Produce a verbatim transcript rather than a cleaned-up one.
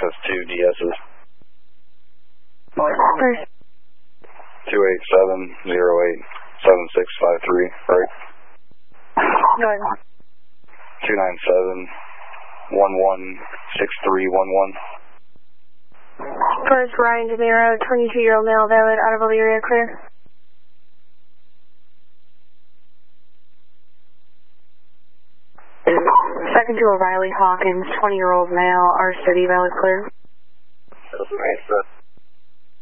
access to D S's. First. two eight seven zero eight seven six five three, right? Go ahead. two nine seven one one six three one one. First, Ryan DeMiro, twenty-two-year-old male, valid, out of Elyria, clear. Second to O'Reilly Hawkins, twenty-year-old male, R City, valid, clear. Alright,